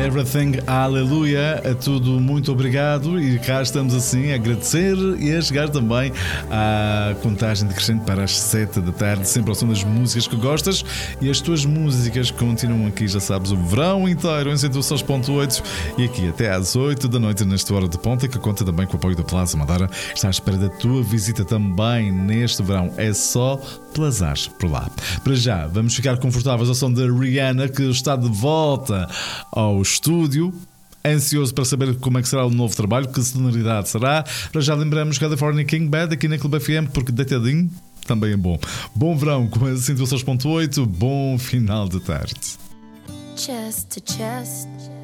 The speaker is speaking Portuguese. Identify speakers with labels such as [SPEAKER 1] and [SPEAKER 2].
[SPEAKER 1] Everything, aleluia, a tudo muito obrigado. E cá estamos assim a agradecer e a chegar também à contagem decrescente para as 7 da tarde, sempre ao som das músicas que gostas. E as tuas músicas continuam aqui, já sabes, o verão inteiro em 106.8 e aqui até às 8 da noite nesta hora de ponta, que conta também com o apoio da Plaza Madeira. Está à espera da tua visita também neste verão, é só plazares por lá. Para já, vamos ficar confortáveis ao som da Rihanna, que está de volta ao estúdio, ansioso para saber como é que será o novo trabalho, que sonoridade será. Para já lembramos California King Bad aqui na Clube FM, porque deitadinho também é bom. Bom verão com a 106.8, bom final de tarde.
[SPEAKER 2] Chest to chest.